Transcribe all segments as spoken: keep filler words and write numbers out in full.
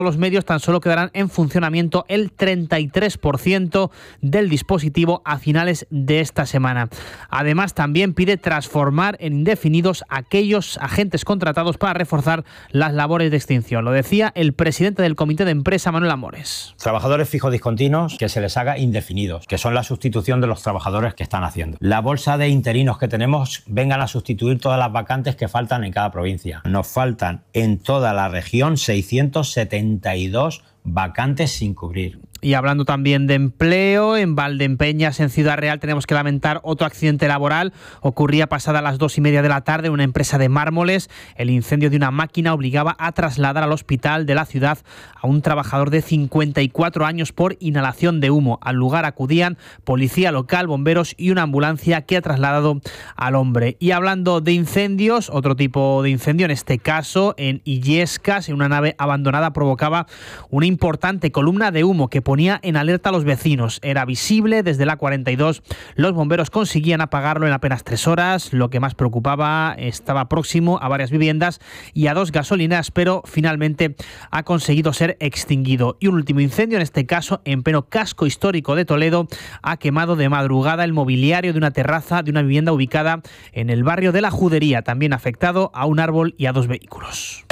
los medios tan solo quedarán en funcionamiento el treinta y tres por ciento del dispositivo a finales de esta semana. Además, también pide transformar en indefinidos aquellos agentes contratados para reforzar las labores de extinción. Lo decía el presidente del Comité de Empresa, Manuel Amores. Trabajadores fijos discontinuos, que se les haga indefinidos, que son la sustitución de los trabajadores que están haciendo. La bolsa de interinos que tenemos vengan a sustituir todas las vacantes que faltan en cada provincia. Nos faltan en toda la región seiscientos setenta y dos vacantes sin cubrir. Y hablando también de empleo, en Valdepeñas, en Ciudad Real, tenemos que lamentar otro accidente laboral. Ocurría pasada las dos y media de la tarde en una empresa de mármoles. El incendio de una máquina obligaba a trasladar al hospital de la ciudad a un trabajador de cincuenta y cuatro años por inhalación de humo. Al lugar acudían policía local, bomberos y una ambulancia que ha trasladado al hombre. Y hablando de incendios, otro tipo de incendio, en este caso en Illescas, en una nave abandonada, provocaba una importante columna de humo que ponía en alerta a los vecinos. Era visible desde la cuarenta y dos. Los bomberos conseguían apagarlo en apenas tres horas. Lo que más preocupaba, estaba próximo a varias viviendas y a dos gasolineras, pero finalmente ha conseguido ser extinguido. Y un último incendio, en este caso en pleno casco histórico de Toledo, ha quemado de madrugada el mobiliario de una terraza de una vivienda ubicada en el barrio de la Judería, también afectado a un árbol y a dos vehículos.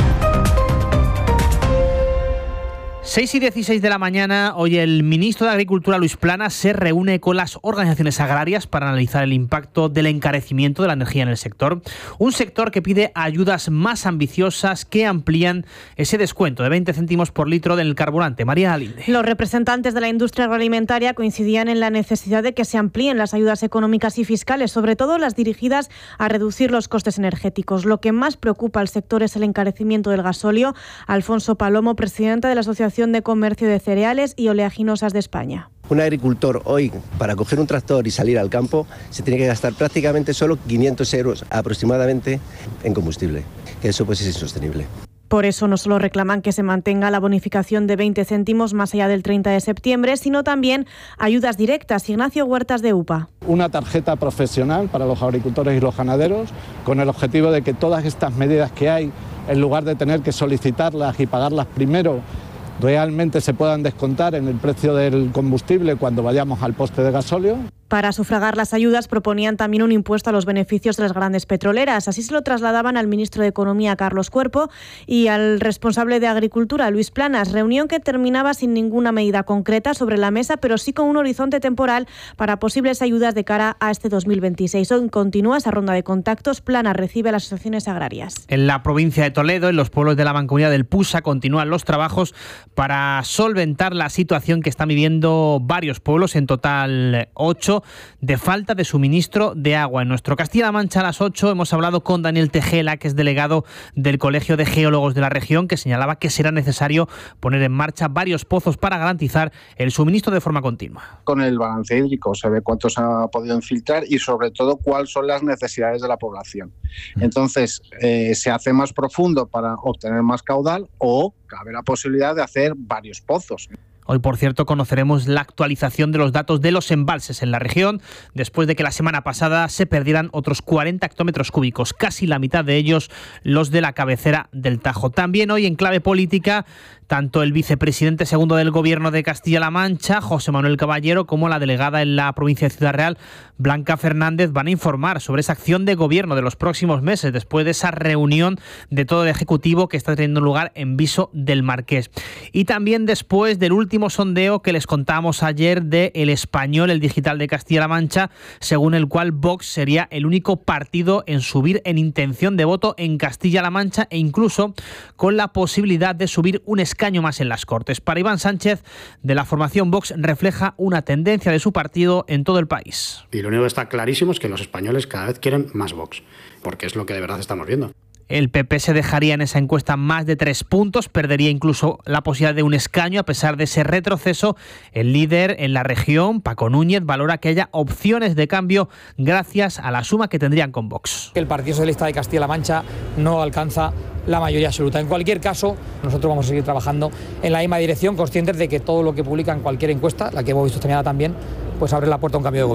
seis y dieciséis de la mañana, hoy el ministro de Agricultura, Luis Planas, se reúne con las organizaciones agrarias para analizar el impacto del encarecimiento de la energía en el sector. Un sector que pide ayudas más ambiciosas que amplían ese descuento de veinte céntimos por litro del carburante. María Alinde. Los representantes de la industria agroalimentaria coincidían en la necesidad de que se amplíen las ayudas económicas y fiscales, sobre todo las dirigidas a reducir los costes energéticos. Lo que más preocupa al sector es el encarecimiento del gasóleo. Alfonso Palomo, presidente de la Asociación de Comercio de Cereales y Oleaginosas de España. Un agricultor hoy, para coger un tractor y salir al campo, se tiene que gastar prácticamente solo quinientos euros aproximadamente en combustible, que eso pues es insostenible. Por eso no solo reclaman que se mantenga la bonificación de veinte céntimos más allá del treinta de septiembre, sino también ayudas directas. Ignacio Huertas, de U P A. Una tarjeta profesional para los agricultores y los ganaderos, con el objetivo de que todas estas medidas que hay, en lugar de tener que solicitarlas y pagarlas primero, realmente se puedan descontar en el precio del combustible cuando vayamos al poste de gasóleo. Para sufragar las ayudas proponían también un impuesto a los beneficios de las grandes petroleras. Así se lo trasladaban al ministro de Economía, Carlos Cuerpo, y al responsable de Agricultura, Luis Planas. Reunión que terminaba sin ninguna medida concreta sobre la mesa, pero sí con un horizonte temporal para posibles ayudas de cara a este dos mil veintiséis. Hoy continúa esa ronda de contactos. Planas recibe a las asociaciones agrarias. En la provincia de Toledo, en los pueblos de la Mancomunidad del Pusa, continúan los trabajos para solventar la situación que están viviendo varios pueblos, en total ocho, de falta de suministro de agua. En nuestro Castilla-La Mancha, a las ocho, hemos hablado con Daniel Tejela, que es delegado del Colegio de Geólogos de la región, que señalaba que será necesario poner en marcha varios pozos para garantizar el suministro de forma continua. Con el balance hídrico se ve cuánto se ha podido infiltrar y sobre todo cuáles son las necesidades de la población. Entonces, eh, se hace más profundo para obtener más caudal o cabe la posibilidad de hacer varios pozos. Hoy, por cierto, conoceremos la actualización de los datos de los embalses en la región, después de que la semana pasada se perdieran otros cuarenta hectómetros cúbicos, casi la mitad de ellos los de la cabecera del Tajo. También hoy, en clave política, tanto el vicepresidente segundo del Gobierno de Castilla-La Mancha, José Manuel Caballero, como la delegada en la provincia de Ciudad Real, Blanca Fernández, van a informar sobre esa acción de gobierno de los próximos meses, después de esa reunión de todo el Ejecutivo que está teniendo lugar en Viso del Marqués. Y también después del último sondeo que les contamos ayer de El Español, el digital de Castilla-La Mancha, según el cual Vox sería el único partido en subir en intención de voto en Castilla-La Mancha, e incluso con la posibilidad de subir un escaño más en las Cortes. Para Iván Sánchez, de la formación Vox, refleja una tendencia de su partido en todo el país. Y lo único que está clarísimo es que los españoles cada vez quieren más Vox, porque es lo que de verdad estamos viendo. El P P se dejaría en esa encuesta más de tres puntos, perdería incluso la posibilidad de un escaño a pesar de ese retroceso. El líder en la región, Paco Núñez, valora que haya opciones de cambio gracias a la suma que tendrían con Vox. El Partido Socialista de Castilla-La Mancha no alcanza la mayoría absoluta. En cualquier caso, nosotros vamos a seguir trabajando en la misma dirección, conscientes de que todo lo que publica en cualquier encuesta, la que hemos visto esta mañana también, pues abre la puerta a un cambio de gobierno.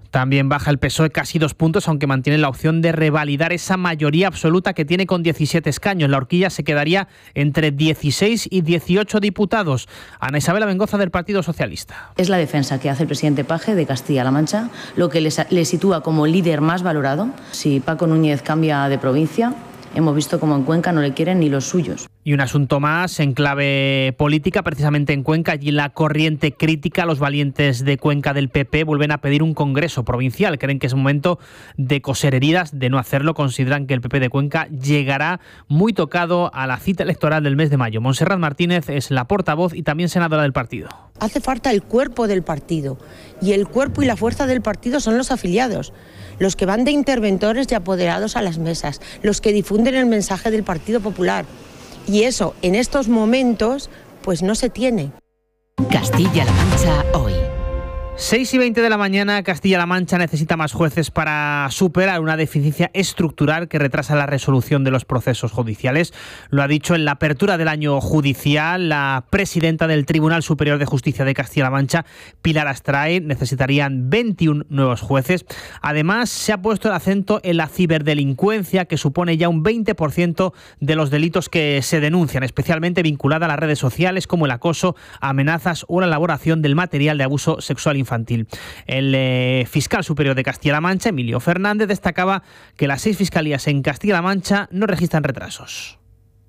También baja el P S O E casi dos puntos, aunque mantiene la opción de revalidar esa mayoría absoluta que tiene con diecisiete escaños. La horquilla se quedaría entre dieciséis y dieciocho diputados. Ana Isabel Abengoza, del Partido Socialista. Es la defensa que hace el presidente Paje de Castilla-La Mancha, lo que le sitúa como líder más valorado. Si Paco Núñez cambia de provincia, hemos visto como en Cuenca no le quieren ni los suyos. Y un asunto más en clave política, precisamente en Cuenca. Allí la corriente crítica, los valientes de Cuenca del P P vuelven a pedir un congreso provincial. Creen que es momento de coser heridas. De no hacerlo, consideran que el P P de Cuenca llegará muy tocado a la cita electoral del mes de mayo. Montserrat Martínez es la portavoz y también senadora del partido. Hace falta el cuerpo del partido, y el cuerpo y la fuerza del partido son los afiliados, los que van de interventores y apoderados a las mesas, los que difunden el mensaje del Partido Popular. Y eso, en estos momentos, pues no se tiene. Castilla-La Mancha hoy. seis y veinte de la mañana, Castilla-La Mancha necesita más jueces para superar una deficiencia estructural que retrasa la resolución de los procesos judiciales. Lo ha dicho en la apertura del año judicial la presidenta del Tribunal Superior de Justicia de Castilla-La Mancha, Pilar Astrae. Necesitarían veintiún nuevos jueces. Además, se ha puesto el acento en la ciberdelincuencia, que supone ya un veinte por ciento de los delitos que se denuncian, especialmente vinculada a las redes sociales, como el acoso, amenazas o la elaboración del material de abuso sexual infantil. Infantil. El eh, fiscal superior de Castilla-La Mancha, Emilio Fernández, destacaba que las seis fiscalías en Castilla-La Mancha no registran retrasos.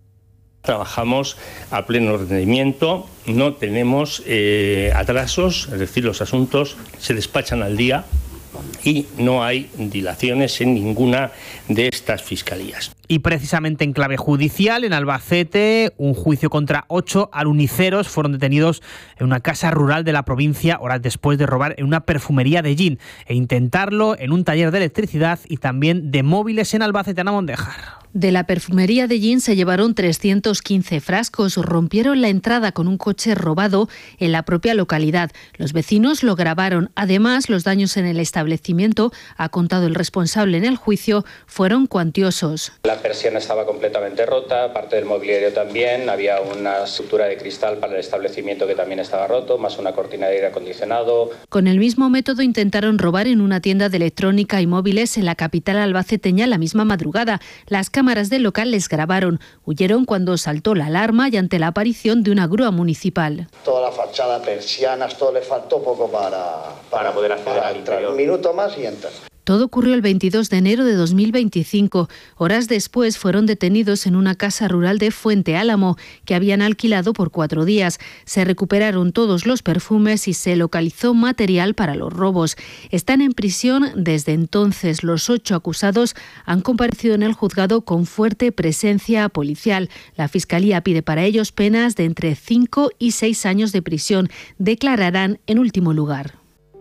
Trabajamos a pleno rendimiento, no tenemos eh, atrasos, es decir, los asuntos se despachan al día y no hay dilaciones en ninguna de estas fiscalías. Y precisamente en clave judicial, en Albacete, un juicio contra ocho aluniceros fueron detenidos en una casa rural de la provincia horas después de robar en una perfumería de gin e intentarlo en un taller de electricidad y también de móviles en Albacete. Ana Mondéjar. De la perfumería de gin se llevaron trescientos quince frascos, rompieron la entrada con un coche robado en la propia localidad. Los vecinos lo grabaron. Además, los daños en el establecimiento, ha contado el responsable en el juicio, fueron cuantiosos. La persiana estaba completamente rota, parte del mobiliario también, había una estructura de cristal para el establecimiento que también estaba roto, más una cortina de aire acondicionado. Con el mismo método intentaron robar en una tienda de electrónica y móviles en la capital albaceteña la misma madrugada. Las cámaras del local les grabaron. Huyeron cuando saltó la alarma y ante la aparición de una grúa municipal. Toda la fachada, persianas, todo le faltó poco para, para, para poder acceder al interior. Un minuto más y entras. Todo ocurrió el veintidós de enero de dos mil veinticinco. Horas después fueron detenidos en una casa rural de Fuente Álamo, que habían alquilado por cuatro días. Se recuperaron todos los perfumes y se localizó material para los robos. Están en prisión desde entonces. Los ocho acusados han comparecido en el juzgado con fuerte presencia policial. La Fiscalía pide para ellos penas de entre cinco y seis años de prisión. Declararán en último lugar.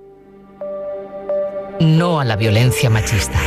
No a la violencia machista.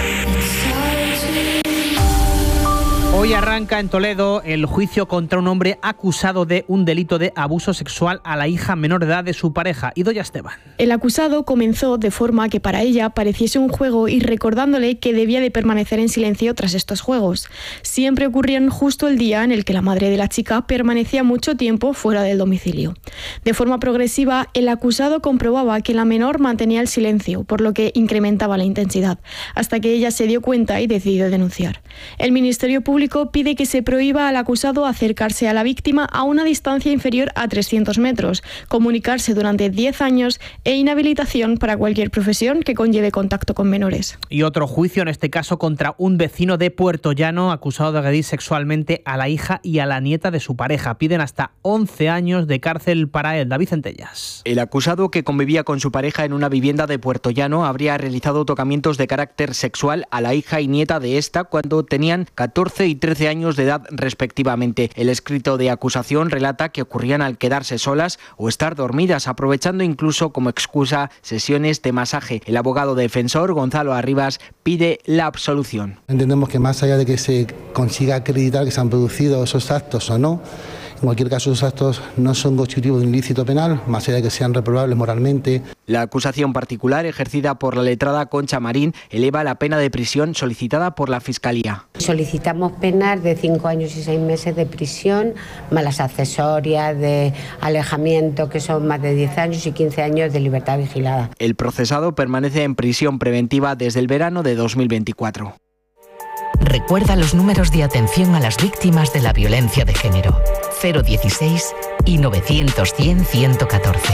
Hoy arranca en Toledo el juicio contra un hombre acusado de un delito de abuso sexual a la hija menor de edad de su pareja, Idoia Esteban. El acusado comenzó de forma que para ella pareciese un juego y recordándole que debía de permanecer en silencio tras estos juegos. Siempre ocurrían justo el día en el que la madre de la chica permanecía mucho tiempo fuera del domicilio. De forma progresiva, el acusado comprobaba que la menor mantenía el silencio, por lo que incrementaba la intensidad, hasta que ella se dio cuenta y decidió denunciar. El Ministerio Público pide que se prohíba al acusado acercarse a la víctima a una distancia inferior a trescientos metros, comunicarse durante diez años e inhabilitación para cualquier profesión que conlleve contacto con menores. Y otro juicio, en este caso contra un vecino de Puerto Llano acusado de agredir sexualmente a la hija y a la nieta de su pareja. Piden hasta once años de cárcel para él. David Centellas. El acusado, que convivía con su pareja en una vivienda de Puerto Llano, habría realizado tocamientos de carácter sexual a la hija y nieta de esta cuando tenían catorce y trece años de edad respectivamente. El escrito de acusación relata que ocurrían al quedarse solas o estar dormidas, aprovechando incluso como excusa sesiones de masaje. El abogado defensor, Gonzalo Arribas, pide la absolución. Entendemos que más allá de que se consiga acreditar que se han producido esos actos o no, En cualquier caso, esos actos no son constitutivos de un ilícito penal, más allá de que sean reprobables moralmente. La acusación particular ejercida por la letrada Concha Marín eleva la pena de prisión solicitada por la Fiscalía. Solicitamos penas de cinco años y seis meses de prisión, más las accesorias de alejamiento, que son más de diez años, y quince años de libertad vigilada. El procesado permanece en prisión preventiva desde el verano de dos mil veinticuatro. Recuerda los números de atención a las víctimas de la violencia de género: cero dieciséis y novecientos cien ciento catorce.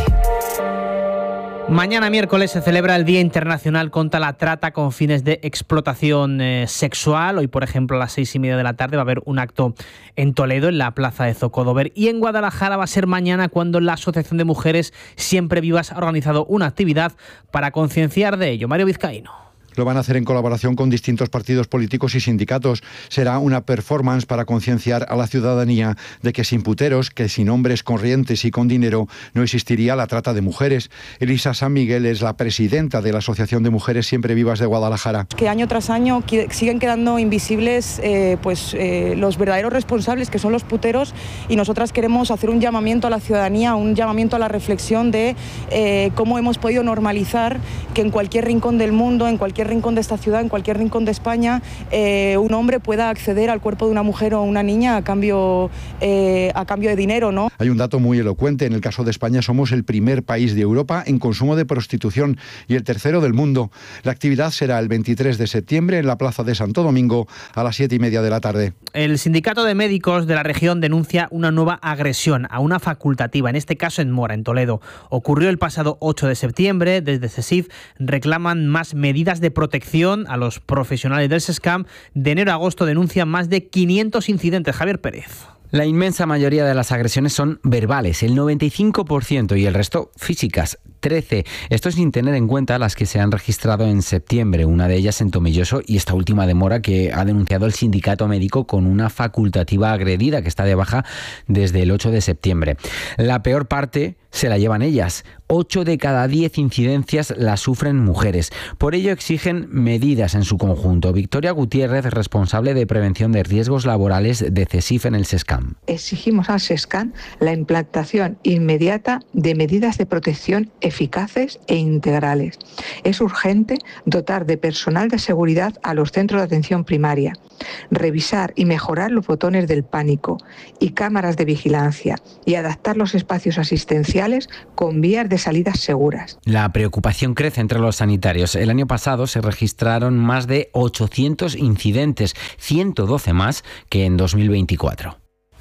Mañana miércoles se celebra el Día Internacional contra la Trata con fines de explotación eh, sexual. Hoy, por ejemplo, a las seis y media de la tarde va a haber un acto en Toledo, en la plaza de Zocodover. Y en Guadalajara va a ser mañana, cuando la Asociación de Mujeres Siempre Vivas ha organizado una actividad para concienciar de ello. Mario Vizcaíno. Lo van a hacer en colaboración con distintos partidos políticos y sindicatos. Será una performance para concienciar a la ciudadanía de que sin puteros, que sin hombres corrientes y con dinero, no existiría la trata de mujeres. Elisa San Miguel es la presidenta de la Asociación de Mujeres Siempre Vivas de Guadalajara. Que año tras año siguen quedando invisibles eh, pues, eh, los verdaderos responsables, que son los puteros, y nosotras queremos hacer un llamamiento a la ciudadanía, un llamamiento a la reflexión de eh, cómo hemos podido normalizar que en cualquier rincón del mundo, en cualquier rincón de esta ciudad, en cualquier rincón de España, eh, un hombre pueda acceder al cuerpo de una mujer o una niña a cambio, eh, a cambio de dinero, ¿no? Hay un dato muy elocuente. En el caso de España somos el primer país de Europa en consumo de prostitución y el tercero del mundo. La actividad será el veintitrés de septiembre en la Plaza de Santo Domingo a las siete y media de la tarde. El Sindicato de Médicos de la región denuncia una nueva agresión a una facultativa, en este caso en Mora, en Toledo. Ocurrió el pasado ocho de septiembre. Desde CESIF reclaman más medidas de protección a los profesionales del SESCAM. De enero a agosto denuncian más de quinientos incidentes. Javier Pérez. La inmensa mayoría de las agresiones son verbales, el noventa y cinco por ciento, y el resto físicas, trece. Esto sin tener en cuenta las que se han registrado en septiembre, una de ellas en Tomelloso y esta última de Mora, que ha denunciado el sindicato médico con una facultativa agredida que está de baja desde el ocho de septiembre. La peor parte se la llevan ellas. ocho de cada diez incidencias las sufren mujeres. Por ello exigen medidas en su conjunto. Victoria Gutiérrez, responsable de prevención de riesgos laborales de CESIF en el SESCAM. Exigimos al SESCAM la implantación inmediata de medidas de protección eficaces e integrales. Es urgente dotar de personal de seguridad a los centros de atención primaria, revisar y mejorar los botones del pánico y cámaras de vigilancia, y adaptar los espacios asistenciales con vías de salidas seguras. La preocupación crece entre los sanitarios. El año pasado se registraron más de ochocientos incidentes, ciento doce más que en dos mil veinticuatro.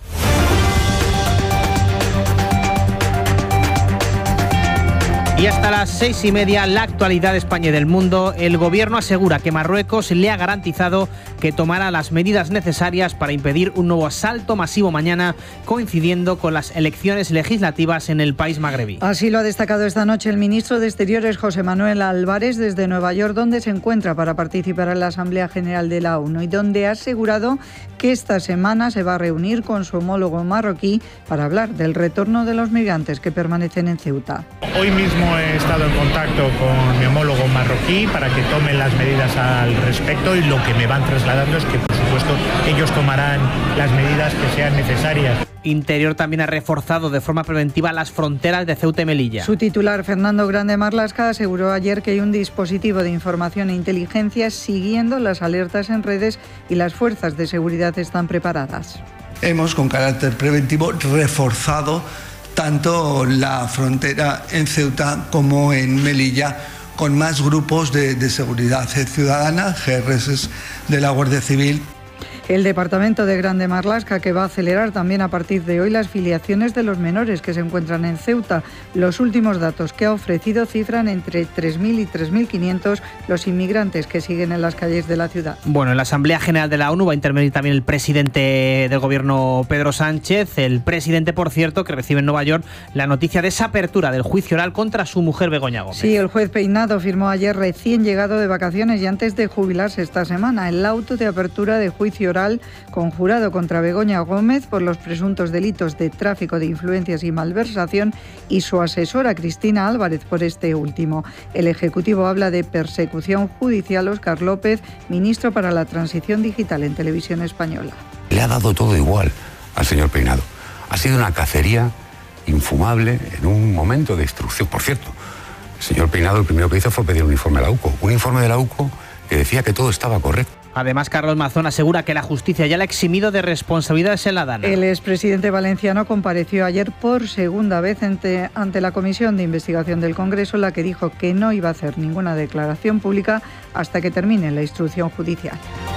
Y hasta las seis y media, la actualidad de España y del mundo. El gobierno asegura que Marruecos le ha garantizado que tomará las medidas necesarias para impedir un nuevo asalto masivo mañana, coincidiendo con las elecciones legislativas en el país magrebí. Así lo ha destacado esta noche el ministro de Exteriores, José Manuel Álvarez, desde Nueva York, donde se encuentra para participar en la Asamblea General de la ONU y donde ha asegurado que esta semana se va a reunir con su homólogo marroquí para hablar del retorno de los migrantes que permanecen en Ceuta. Hoy mismo he estado en contacto con mi homólogo marroquí para que tomen las medidas al respecto, y lo que me van trasladando es que, por supuesto, ellos tomarán las medidas que sean necesarias. Interior también ha reforzado de forma preventiva las fronteras de Ceuta y Melilla. Su titular, Fernando Grande Marlaska, aseguró ayer que hay un dispositivo de información e inteligencia siguiendo las alertas en redes y las fuerzas de seguridad están preparadas. Hemos, con carácter preventivo, reforzado tanto la frontera en Ceuta como en Melilla, con más grupos de, de seguridad ciudadana, G R S de la Guardia Civil. El Departamento de Grande Marlaska, que va a acelerar también a partir de hoy las filiaciones de los menores que se encuentran en Ceuta. Los últimos datos que ha ofrecido cifran entre tres mil y tres mil quinientos los inmigrantes que siguen en las calles de la ciudad. Bueno, en la Asamblea General de la ONU va a intervenir también el presidente del gobierno, Pedro Sánchez. El presidente, por cierto, que recibe en Nueva York la noticia de esa apertura del juicio oral contra su mujer, Begoña Gómez. Sí, el juez Peinado firmó ayer, recién llegado de vacaciones y antes de jubilarse esta semana, el auto de apertura de juicio oral conjurado contra Begoña Gómez por los presuntos delitos de tráfico de influencias y malversación, y su asesora Cristina Álvarez por este último. El Ejecutivo habla de persecución judicial. Óscar López, ministro para la Transición Digital en Televisión Española. Le ha dado todo igual al señor Peinado. Ha sido una cacería infumable en un momento de instrucción. Por cierto, el señor Peinado lo primero que hizo fue pedir un informe a la U C O, un informe de la U C O que decía que todo estaba correcto. Además, Carlos Mazón asegura que la justicia ya le ha eximido de responsabilidades en la Dana. El expresidente valenciano compareció ayer por segunda vez ante, ante la Comisión de Investigación del Congreso, en la que dijo que no iba a hacer ninguna declaración pública hasta que termine la instrucción judicial.